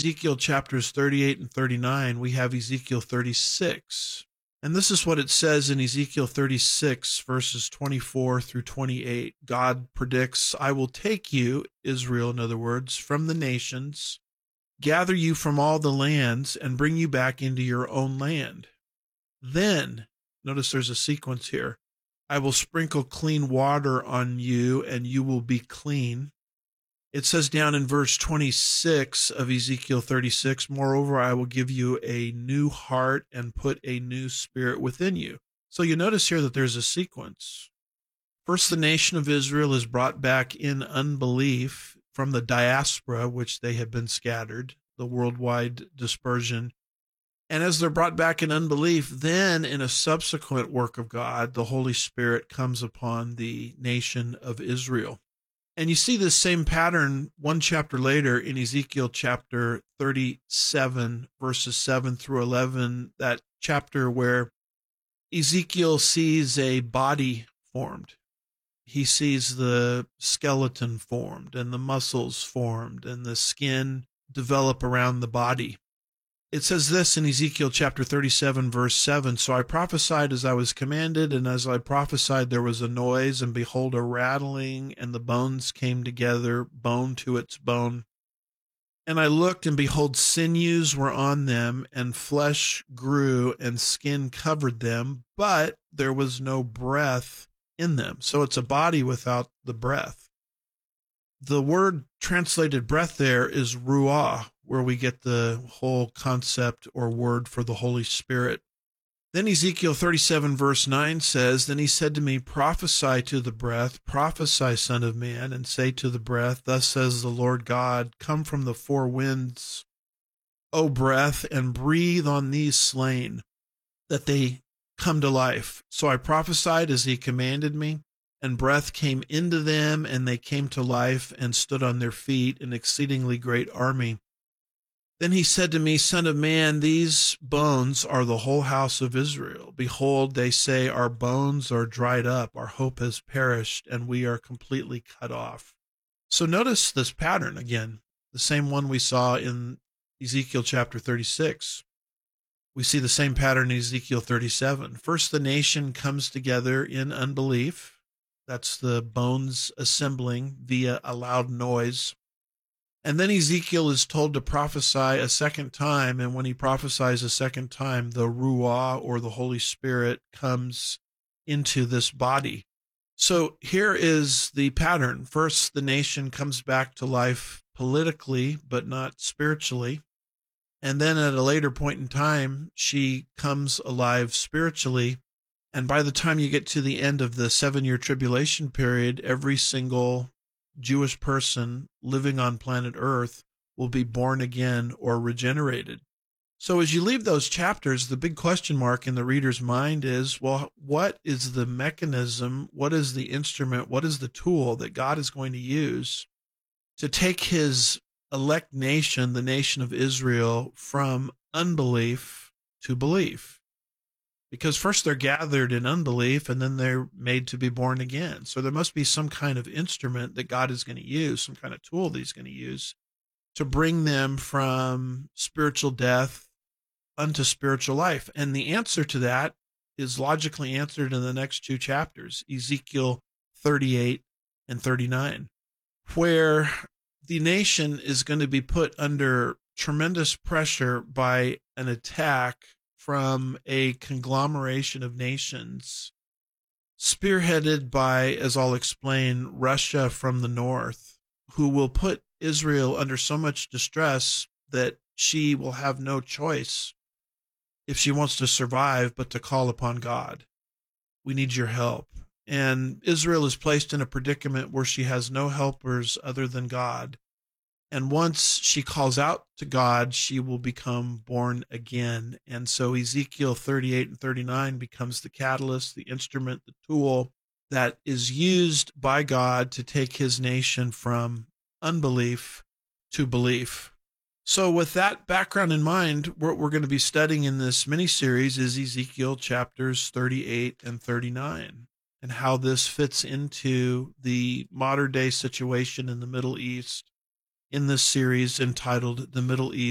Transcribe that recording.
Ezekiel chapters 38 and 39, we have Ezekiel 36. And this is what it says in Ezekiel 36, verses 24 through 28. God predicts, I will take you, Israel, in other words, from the nations, gather you from all the lands, and bring you back into your own land. Then, notice there's a sequence here, I will sprinkle clean water on you, and you will be clean. It says down in verse 26 of Ezekiel 36, moreover, I will give you a new heart and put a new spirit within you. So you notice here that there's a sequence. First, the nation of Israel is brought back in unbelief from the diaspora, which they have been scattered, the worldwide dispersion. And as they're brought back in unbelief, then in a subsequent work of God, the Holy Spirit comes upon the nation of Israel. And you see this same pattern one chapter later in Ezekiel chapter 37, verses 7 through 11, that chapter where Ezekiel sees a body formed. He sees the skeleton formed and the muscles formed and the skin develop around the body. It says this in Ezekiel chapter 37, verse 7, so I prophesied as I was commanded, and as I prophesied there was a noise, and behold, a rattling, and the bones came together, bone to its bone. And I looked, and behold, sinews were on them, and flesh grew, and skin covered them, but there was no breath in them. So it's a body without the breath. The word translated breath there is ruah, where we get the whole concept or word for the Holy Spirit. Then Ezekiel 37 verse 9 says, then he said to me, prophesy to the breath, prophesy, son of man, and say to the breath, thus says the Lord God, come from the four winds, O breath, and breathe on these slain, that they come to life. So I prophesied as he commanded me, and breath came into them, and they came to life and stood on their feet, an exceedingly great army. Then he said to me, son of man, these bones are the whole house of Israel. Behold, they say, our bones are dried up, our hope has perished, and we are completely cut off. So notice this pattern again, the same one we saw in Ezekiel chapter 36. We see the same pattern in Ezekiel 37. First, the nation comes together in unbelief. That's the bones assembling via a loud noise. And then Ezekiel is told to prophesy a second time, and when he prophesies a second time, the Ruah, or the Holy Spirit, comes into this body. So here is the pattern. First, the nation comes back to life politically, but not spiritually. And then at a later point in time, she comes alive spiritually. And by the time you get to the end of the 7-year tribulation period, every single Jewish person living on planet Earth will be born again or regenerated. So as you leave those chapters, the big question mark in the reader's mind is, well, what is the mechanism? What is the instrument? What is the tool that God is going to use to take his elect nation, the nation of Israel, from unbelief to belief? Because first they're gathered in unbelief, and then they're made to be born again. So there must be some kind of instrument that God is going to use, some kind of tool that he's going to use to bring them from spiritual death unto spiritual life. And the answer to that is logically answered in the next two chapters, Ezekiel 38 and 39, where the nation is going to be put under tremendous pressure by an attack from a conglomeration of nations, spearheaded by, as I'll explain, Russia from the north, who will put Israel under so much distress that she will have no choice, if she wants to survive, but to call upon God. We need your help. And Israel is placed in a predicament where she has no helpers other than God. And once she calls out to God, she will become born again. And so Ezekiel 38 and 39 becomes the catalyst, the instrument, the tool that is used by God to take his nation from unbelief to belief. So with that background in mind, what we're going to be studying in this mini-series is Ezekiel chapters 38 and 39, and how this fits into the modern-day situation in the Middle East, in this series entitled The Middle East